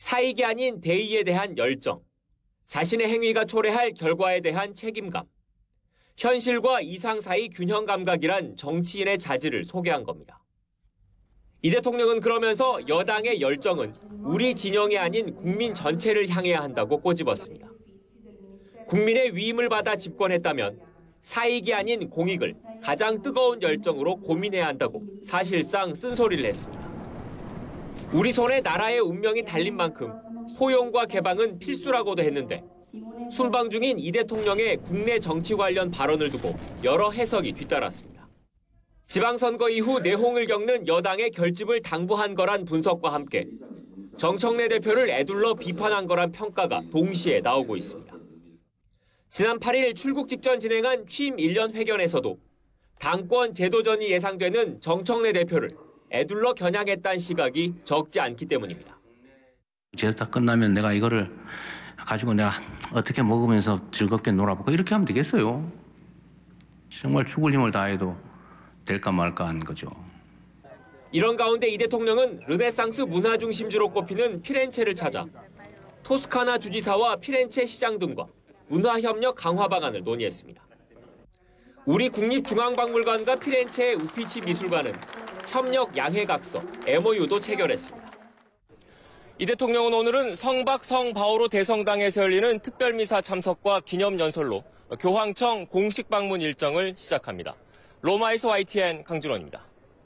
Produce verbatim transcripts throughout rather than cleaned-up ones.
사익이 아닌 대의에 대한 열정, 자신의 행위가 초래할 결과에 대한 책임감, 현실과 이상 사이 균형 감각이란 정치인의 자질을 소개한 겁니다. 이 대통령은 그러면서 여당의 열정은 우리 진영이 아닌 국민 전체를 향해야 한다고 꼬집었습니다. 국민의 위임을 받아 집권했다면 사익이 아닌 공익을 가장 뜨거운 열정으로 고민해야 한다고 사실상 쓴소리를 했습니다. 우리 손에 나라의 운명이 달린 만큼 포용과 개방은 필수라고도 했는데 순방 중인 이 대통령의 국내 정치 관련 발언을 두고 여러 해석이 뒤따랐습니다. 지방선거 이후 내홍을 겪는 여당의 결집을 당부한 거란 분석과 함께 정청래 대표를 에둘러 비판한 거란 평가가 동시에 나오고 있습니다. 지난 팔 일 출국 직전 진행한 취임 일 년 회견에서도 당권 재도전이 예상되는 정청래 대표를 에둘러 겨냥했다는 시각이 적지 않기 때문입니다. 제가 다 끝나면 내가 이거를 가지고 내가 어떻게 먹으면서 즐겁게 놀아볼까 이렇게 하면 되겠어요. 정말 죽을 힘을 다해도 될까 말까 한 거죠. 이런 가운데 이 대통령은 르네상스 문화 중심지로 꼽히는 피렌체를 찾아 토스카나 주지사와 피렌체 시장 등과 문화협력 강화 방안을 논의했습니다. 우리 국립중앙박물관과 피렌체의 우피치 미술관은 협력 양해각서 엠오유도 체결했습니다. 이 대통령은 오늘은 성박 성바오로 대성당에서 열리는 특별미사 참석과 기념연설로 교황청 공식 방문 일정을 시작합니다. 로마에서 와이티엔 강준원입니다.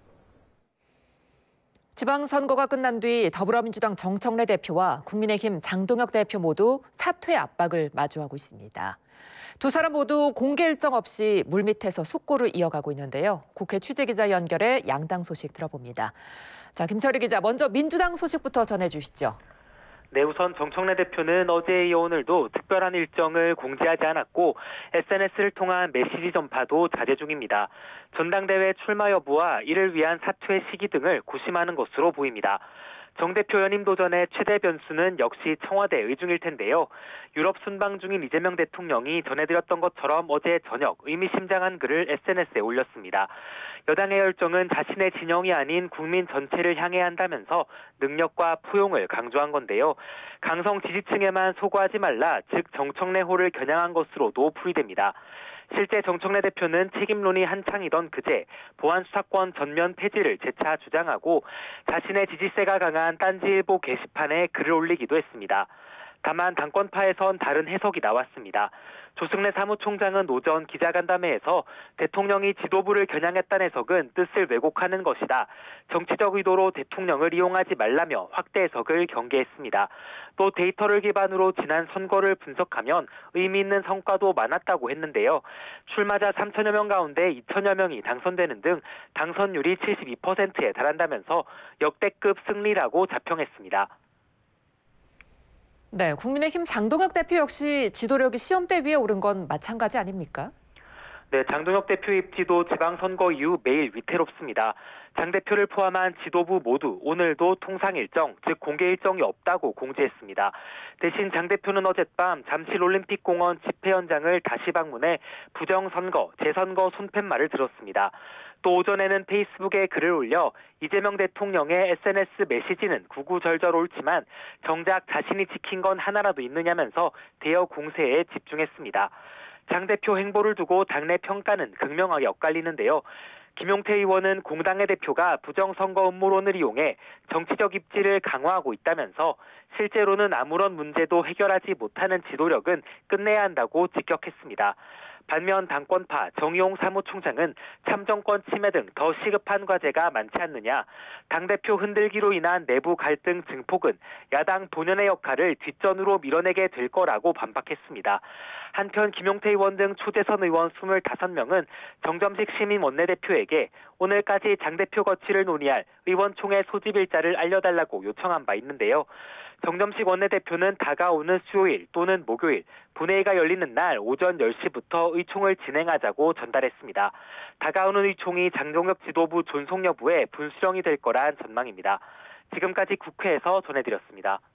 지방선거가 끝난 뒤 더불어민주당 정청래 대표와 국민의힘 장동혁 대표 모두 사퇴 압박을 마주하고 있습니다. 두 사람 모두 공개 일정 없이 물밑에서 숙고를 이어가고 있는데요. 국회 취재기자 연결해 양당 소식 들어봅니다. 자, 김철희 기자, 먼저 민주당 소식부터 전해주시죠. 네, 우선 정청래 대표는 어제 이어 오늘도 특별한 일정을 공지하지 않았고 에스엔에스를 통한 메시지 전파도 자제 중입니다. 전당대회 출마 여부와 이를 위한 사퇴 시기 등을 고심하는 것으로 보입니다. 정 대표 연임 도전의 최대 변수는 역시 청와대 의중일 텐데요. 유럽 순방 중인 이재명 대통령이 전해드렸던 것처럼 어제 저녁 의미심장한 글을 에스엔에스에 올렸습니다. 여당의 열정은 자신의 진영이 아닌 국민 전체를 향해야 한다면서 능력과 포용을 강조한 건데요. 강성 지지층에만 소구하지 말라, 즉 정청래호를 겨냥한 것으로도 풀이됩니다. 실제 정청래 대표는 책임론이 한창이던 그제 보안수사권 전면 폐지를 재차 주장하고 자신의 지지세가 강한 딴지일보 게시판에 글을 올리기도 했습니다. 다만 당권파에선 다른 해석이 나왔습니다. 조승래 사무총장은 오전 기자간담회에서 대통령이 지도부를 겨냥했다는 해석은 뜻을 왜곡하는 것이다. 정치적 의도로 대통령을 이용하지 말라며 확대 해석을 경계했습니다. 또 데이터를 기반으로 지난 선거를 분석하면 의미 있는 성과도 많았다고 했는데요. 출마자 삼천여 명 가운데 이천여 명이 당선되는 등 당선율이 칠십이 퍼센트에 달한다면서 역대급 승리라고 자평했습니다. 네, 국민의힘 장동혁 대표 역시 지도력이 시험대 위에 오른 건 마찬가지 아닙니까? 네, 장동혁 대표 입지도 지방선거 이후 매일 위태롭습니다. 장 대표를 포함한 지도부 모두 오늘도 통상 일정, 즉 공개 일정이 없다고 공지했습니다. 대신 장 대표는 어젯밤 잠실 올림픽공원 집회 현장을 다시 방문해 부정선거, 재선거 손팻말을 들었습니다. 또 오전에는 페이스북에 글을 올려 이재명 대통령의 에스엔에스 메시지는 구구절절 옳지만 정작 자신이 지킨 건 하나라도 있느냐면서 대여 공세에 집중했습니다. 장 대표 행보를 두고 당내 평가는 극명하게 엇갈리는데요. 김용태 의원은 공당의 대표가 부정선거 음모론을 이용해 정치적 입지를 강화하고 있다면서 실제로는 아무런 문제도 해결하지 못하는 지도력은 끝내야 한다고 직격했습니다. 반면 당권파 정의용 사무총장은 참정권 침해 등 더 시급한 과제가 많지 않느냐, 당대표 흔들기로 인한 내부 갈등 증폭은 야당 본연의 역할을 뒷전으로 밀어내게 될 거라고 반박했습니다. 한편 김용태 의원 등 초대선 의원 이십오 명은 정점식 시민 원내대표에게 오늘까지 장 대표 거취를 논의할 의원총회 소집일자를 알려달라고 요청한 바 있는데요. 정점식 원내대표는 다가오는 수요일 또는 목요일 본회의가 열리는 날 오전 열 시부터 의총을 진행하자고 전달했습니다. 다가오는 의총이 장동혁 지도부 존속 여부에 분수령이 될 거란 전망입니다. 지금까지 국회에서 전해드렸습니다.